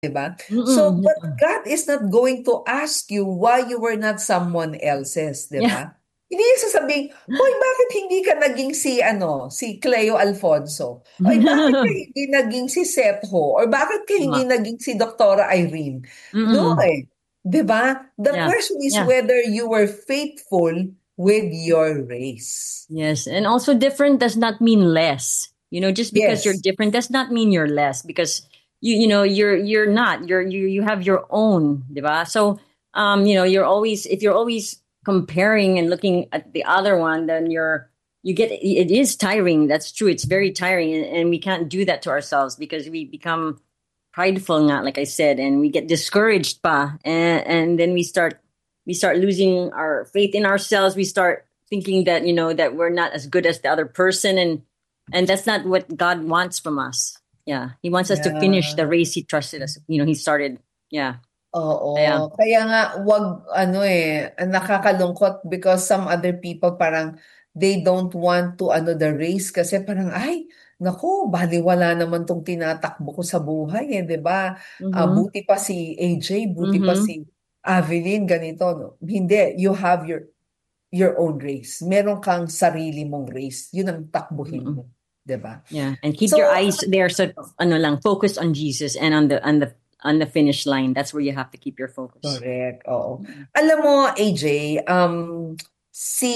'Di ba? So, Mm-mm. but God is not going to ask you why you were not someone else's, 'di Yeah. ba? Hindi niya sasabihin, "Hoy, bakit hindi ka naging si Cleo Alfonso? Oy, bakit ka hindi naging si Setho? Or bakit ka hindi Tama. naging si Doktora Irene?" No Mm-mm. eh. 'Di ba? The Yeah. question is Yeah. whether you were faithful with your race. Yes. And also different does not mean less. Just because you're Yes. different does not mean you're less because you're not. You have your own, diba? So you're always if you're always comparing and looking at the other one, then you get it is tiring. That's true. It's very tiring and we can't do that to ourselves because we become prideful nga, like I said, and we get discouraged pa and then we start losing our faith in ourselves. We start thinking that that we're not as good as the other person, and that's not what God wants from us. Yeah, He wants us to finish the Yeah. race He trusted us. He started. Yeah, yeah. Oo. Kaya nga, wag, nakakalungkot because some other people parang they don't want to, the race kasi parang, ay, naku, baliwala naman tong tinatakbo ko sa buhay eh, di ba? Mm-hmm. Buti pa si AJ, buti pa Mm-hmm. si Avelin, ganito, no? Hindi, you have your own race. Meron kang sarili mong race. Yun ang takbuhin Mm-hmm. mo, di ba? Yeah, and keep your So, eyes there, so ano lang, focus on Jesus and on the finish line. That's where you have to keep your focus. correct, oo. Alam mo, AJ, si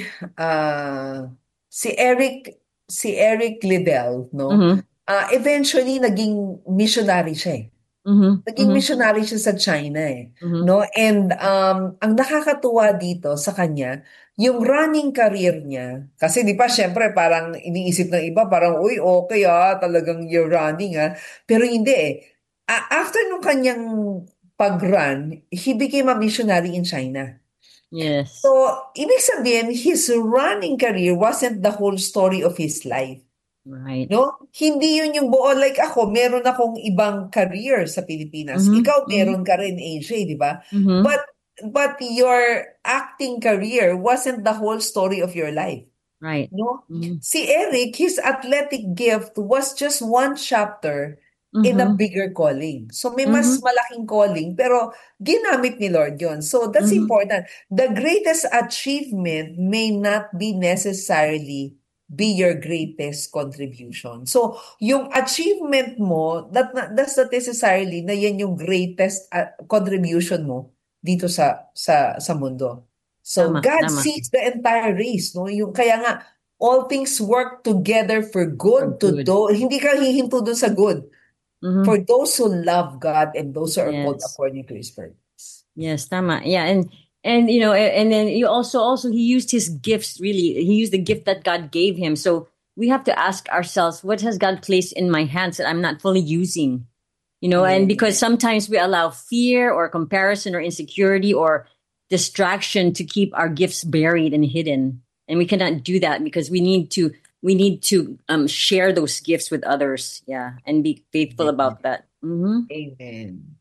ah, si Eric si Eric Liddell, no? Mm-hmm. Eventually naging missionary siya eh. Mm-hmm. Naging Mm-hmm. missionary siya sa China eh, Mm-hmm. no? And ang nakakatuwa dito sa kanya, yung running career niya, kasi di pa syempre parang iniisip ng iba parang uy, okay talagang you're running pero hindi eh. After nung kanyang pag-run, he became a missionary in China. So, Yes. ibig sabihin, his running career wasn't the whole story of his life. Right. No? Hindi yun yung buo. Like ako, meron akong ibang career sa Pilipinas. Mm-hmm. Ikaw Mm-hmm. meron ka rin, AJ, di ba? Mm-hmm. But your acting career wasn't the whole story of your life. Right. No? Mm-hmm. Si Eric, his athletic gift was just one chapter in a Mm-hmm. bigger calling. So may mas Mm-hmm. malaking calling, pero ginamit ni Lord yon. So that's Mm-hmm. important. The greatest achievement may not be necessarily be your greatest contribution. So yung achievement mo, that's not necessarily na yan yung greatest contribution mo dito sa mundo. So Tama, God tama. sees the entire race, no? Yung kaya nga all things work together for For good to good. do. Hindi ka hihinto doon sa good. Mm-hmm. For those who love God and those who are called Yes. according to His purpose. Yes, tama. Yeah, and and then you also he used his gifts really. He used the gift that God gave him. So we have to ask ourselves, what has God placed in my hands that I'm not fully using? And Yeah. because sometimes we allow fear or comparison or insecurity or distraction to keep our gifts buried and hidden. And we cannot do that because we need to share those gifts with others. Yeah, and be faithful Amen. about that. Mm-hmm. Amen.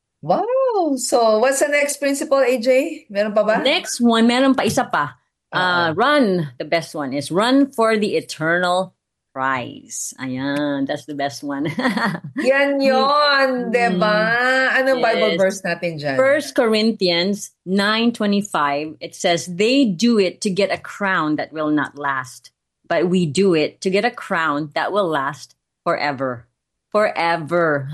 Wow! So, what's the next principle, AJ? Meron pa ba? Next one, meron pa isa pa. Oo. Run. The best one is run for the eternal prize. Ayan, that's the best one. Yan yon, 'di ba? Mm, Anong Bible yes. verse natin dyan? First Corinthians 9:25. It says they do it to get a crown that will not last, but we do it to get a crown that will last forever. Forever.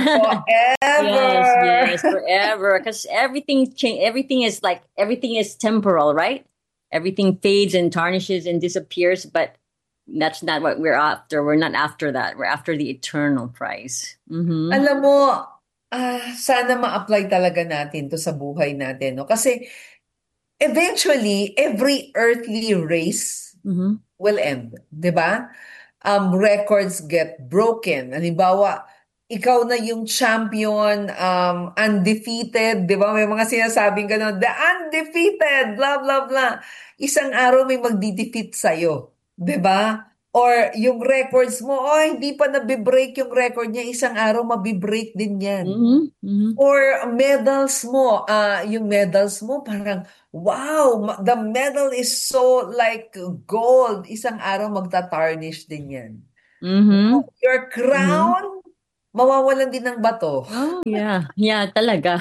Yes, Forever! yes, forever. Because everything change. Everything is temporal, right? Everything fades and tarnishes and disappears, but that's not what we're after. We're not after that. We're after the eternal prize. Mm-hmm. Alam mo, sana ma-apply talaga natin to sa buhay natin, no? Kasi eventually, every earthly race Mm-hmm. will end, 'di ba? Records get broken. Halimbawa, ikaw na yung champion, undefeated, 'di ba? May mga sinasabing gano'n, the undefeated, blah blah blah. Isang araw may magdi-defeat sa'yo, 'di ba? Or yung records mo, oh, hindi pa nabi-break yung record niya, isang araw mabi-break din 'yan. Mm-hmm. Mm-hmm. Or medals mo, yung medals mo parang, wow, the medal is so like gold. Isang araw magta-tarnish din yan. Mm-hmm. Your Mm-hmm. crown, mawawalan din ng bato. Oh, yeah. Yeah, talaga.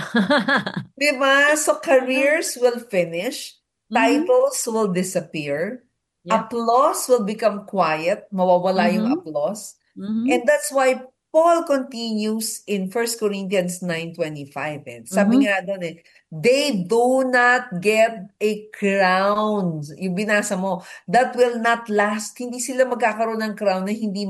Diba? So careers will finish, Mm-hmm. titles will disappear, Yep. applause will become quiet, mawawala yung Mm-hmm. applause. Mm-hmm. And that's why Paul continues in 1 Corinthians 9:25. Eh. Sabi Mm-hmm. nga doon they do not get a crown. Yung binasa mo, that will not last. Hindi sila magkakaroon ng crown na hindi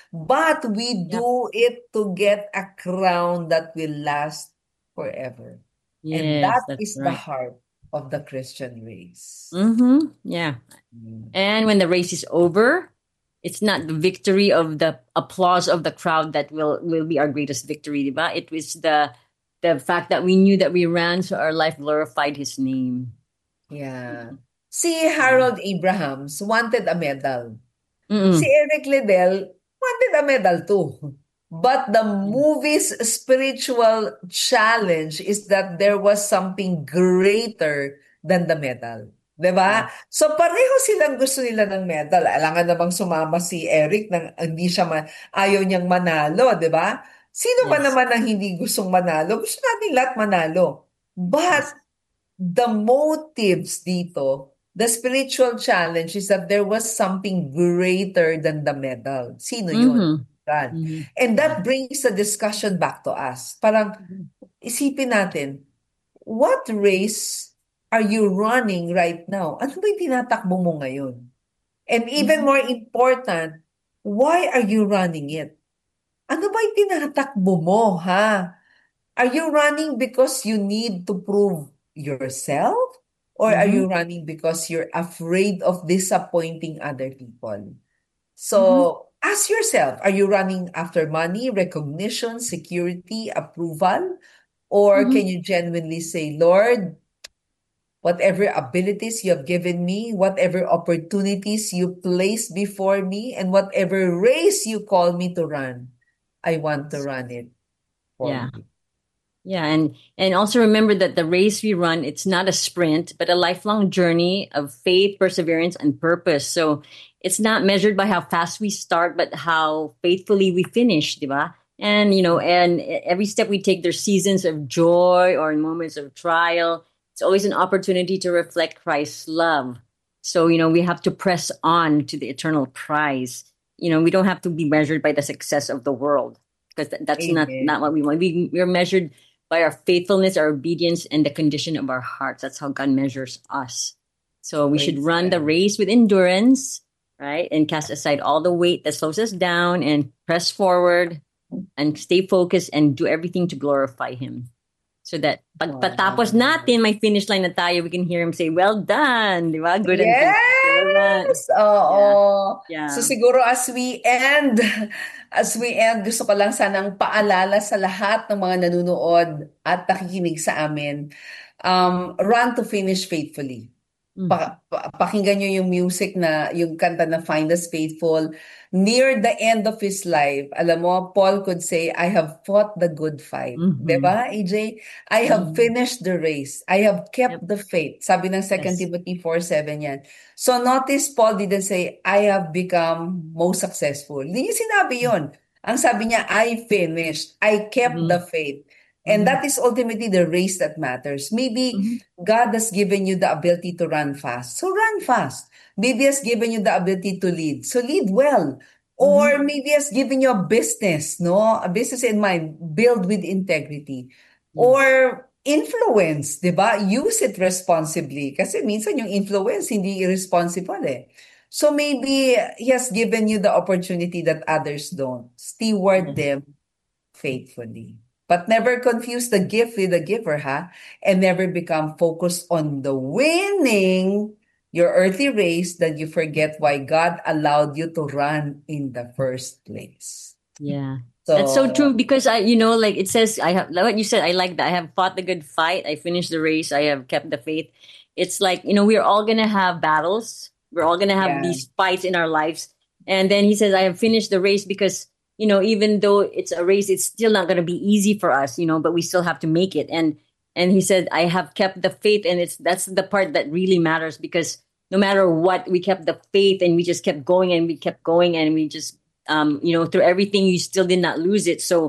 but we Yep. do it to get a crown that will last forever. And Yes, that that's is the right. heart of the Christian race. Mm-hmm. Yeah. Mm. And when the race is over, it's not the victory of the applause of the crowd that will be our greatest victory, diba? It was the fact that we knew that we ran, so our life glorified His name. Yeah. Si Yeah. Harold Abrahams wanted a medal. Si Mm-mm. Eric Liddell wanted a medal too. But the Yeah. movie's spiritual challenge is that there was something greater than the medal. Yeah. 'Di ba? So pareho silang gusto nila ng medal. Alangan namang sumama si Eric nang hindi siya ayaw niyang manalo, 'di ba? Sino ba Yes. naman ang hindi gustong manalo? Gusto natin lahat manalo. But Yes. the motives dito, the spiritual challenge is that there was something greater than the medal. Sino yun? Mm-hmm. God. Mm-hmm. And Yeah. that brings the discussion back to us. Parang Mhm. isipin natin, what race are you running right now? Ano ba yung tinatakbo mo ngayon? And even Mhm. more important, why are you running it? Ano ba yung tinatakbo mo, ha? Are you running because you need to prove yourself? Or are Mhm. you running because you're afraid of disappointing other people? Mhm. So ask yourself, are you running after money, recognition, security, approval? Or Mhm. can you genuinely say, Lord, whatever abilities you have given me, whatever opportunities you place before me, and whatever race you call me to run, I want to run it for Yeah. you. Yeah, and also remember that the race we run, it's not a sprint, but a lifelong journey of faith, perseverance, and purpose. So it's not measured by how fast we start, but how faithfully we finish, diba? And and every step we take, there's seasons of joy or moments of trial. It's always an opportunity to reflect Christ's love. So we have to press on to the eternal prize. We don't have to be measured by the success of the world because that's not what Amen. we want. We're measured by our faithfulness, our obedience, and the condition of our hearts. That's how God measures us. So we should Praise run the God. race with endurance, right? And cast aside all the weight that slows us down and press forward and stay focused and do everything to glorify Him. So that pagpatapos Wow. natin, may finish line na tayo, we can hear Him say, well done, di ba? Good and faithful servant. Yes! Yeah, Oo. So yeah. siguro as we end, gusto ko lang sanang paalala sa lahat ng mga nanonood at nakikinig sa amin, run to finish faithfully. Mm. Pakinggan nyo yung music na, yung kanta na Find Us Faithful. Near the end of his life, alam mo, Paul could say, I have fought the good fight. Mm-hmm. 'Di ba, AJ? I have Mm-hmm. finished the race. I have kept Yep. the faith. Sabi ng 2 Yes. Timothy 4:7 yan. So notice, Paul didn't say, I have become most successful. Hindi niya sinabi yon. Ang sabi niya, I finished. I kept the Mm-hmm. faith. And Mm-hmm. that is ultimately the race that matters. Maybe Mm-hmm. God has given you the ability to run fast. So run fast. Maybe has given you the ability to lead. So lead well. Or Mm-hmm. maybe has given you a business, no? A business in mind. Build with integrity. Yes. Or influence, di ba? Use it responsibly. Kasi minsan yung influence, hindi irresponsible eh. So maybe He has given you the opportunity that others don't. Steward Yes. them faithfully. But never confuse the gift with the giver, ha? And never become focused on the winning your earthly race that you forget why God allowed you to run in the first place. Yeah. That's so So, true because like it says, I have, like what you said, I like that. I have fought the good fight. I finished the race. I have kept the faith. It's like, we're all going to have battles. We're all going to have yeah. these fights in our lives. And then he says, I have finished the race because, even though it's a race, it's still not going to be easy for us, but we still have to make it. And he said, I have kept the faith. And that's the part that really matters because no matter what, we kept the faith and we just kept going and we kept going and we just through everything, you still did not lose it. So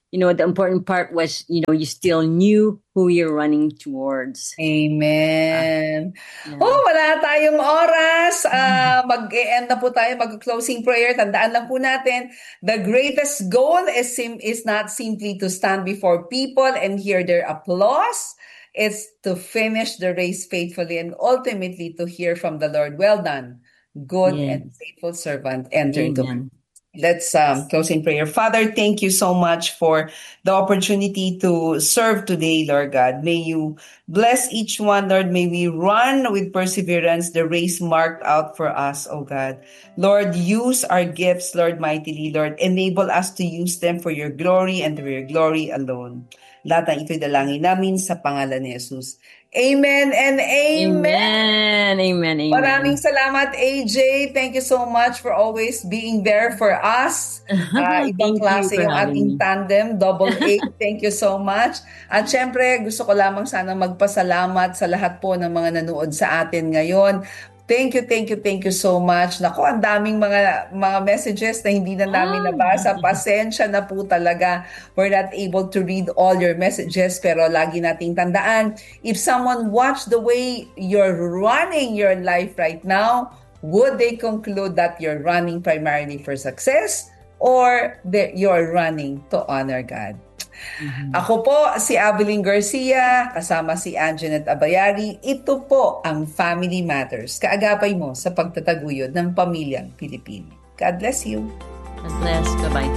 the important part was, you still knew who you're running towards. Amen. Yeah. Oh, wala tayong oras. Mag-e-end na po tayo, mag-closing prayer. Tandaan lang po natin, the greatest goal is not simply to stand before people and hear their applause. It's to finish the race faithfully and ultimately to hear from the Lord, well done, good and faithful servant, enter into. Let's close in prayer. Father, thank you so much for the opportunity to serve today, Lord God. May you bless each one, Lord. May we run with perseverance the race marked out for us, oh God. Lord, use our gifts, Lord, mightily, Lord. Enable us to use them for your glory and for your glory alone. Lahat ng ito'y dalangin namin sa pangalan ni Jesus. Amen and amen. Amen. Maraming salamat, AJ. Thank you so much for always being there for us. Ibang klase yung ating tandem, double A. Thank you so much. At syempre, gusto ko lamang sana magpasalamat sa lahat po ng mga nanood sa atin ngayon. Thank you so much. Naku, ang daming mga messages na hindi na namin nabasa. Pasensya na po talaga. We're not able to read all your messages, pero lagi nating tandaan, if someone watched the way you're running your life right now, would they conclude that you're running primarily for success or that you're running to honor God? Ako po si Abilene Garcia, kasama si Anjanette Abayari. Ito po ang Family Matters, kaagapay mo sa pagtataguyod ng pamilyang Pilipino. God bless you. God bless. Bye-bye.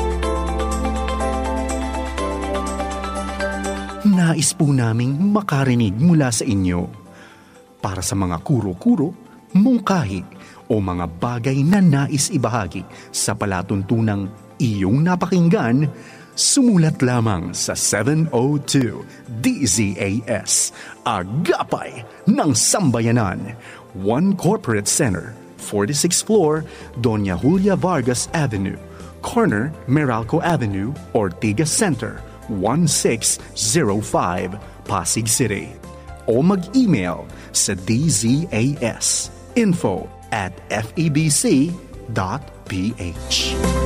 Nais po naming makarinig mula sa inyo. Para sa mga kuro-kuro, mungkahi o mga bagay na nais ibahagi sa palatuntunang iyong napakinggan, sumulat lamang sa 702 DZAS, Agapay ng Sambayanan, 1 Corporate Center, 46th floor, Doña Julia Vargas Avenue, corner Meralco Avenue, Ortigas Center, 1605, Pasig City. O mag-email sa dzas info@febc.ph.